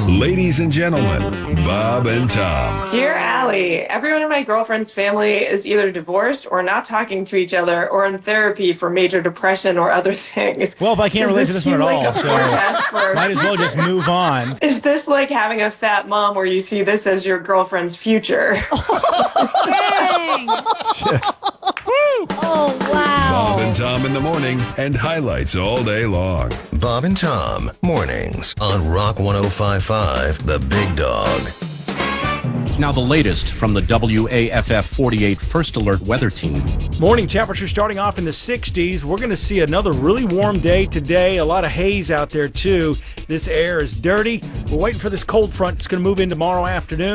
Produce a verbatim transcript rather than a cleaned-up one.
Ladies and gentlemen, Bob and Tom. Dear Allie, everyone in my girlfriend's family is either divorced or not talking to each other or in therapy for major depression or other things. Well, but I can't Does relate to this one at seem like all, a so forecast for- might as well just move on. Is this like having a fat mom where you see this as your girlfriend's future? Dang! Oh, wow. Bob and Tom in the morning and highlights all day long. Bob and Tom, mornings on Rock one oh five point five, The Big Dog. Now the latest from the W A F F forty-eight First Alert Weather Team. Morning temperature starting off in the sixties. We're going to see another really warm day today. A lot of haze out there, too. This air is dirty. We're waiting for this cold front. It's going to move in tomorrow afternoon.